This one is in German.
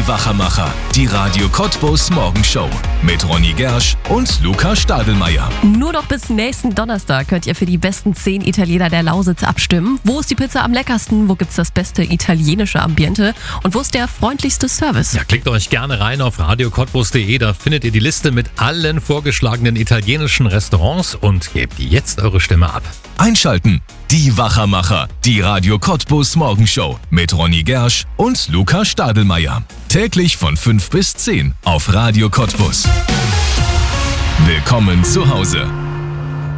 Wachermacher, die Radio Cottbus Morgenshow mit Ronny Gersch und Luca Stadelmeier. Nur noch bis nächsten Donnerstag könnt ihr für die besten 10 Italiener der Lausitz abstimmen. Wo ist die Pizza am leckersten? Wo gibt's das beste italienische Ambiente? Und wo ist der freundlichste Service? Ja, klickt euch gerne rein auf radiocottbus.de, da findet ihr die Liste mit allen vorgeschlagenen italienischen Restaurants und gebt jetzt eure Stimme ab. Einschalten, die Wachermacher, die Radio Cottbus Morgenshow mit Ronny Gersch und Luca Stadelmeier. Täglich von 5 bis 10 auf Radio Cottbus. Willkommen zu Hause.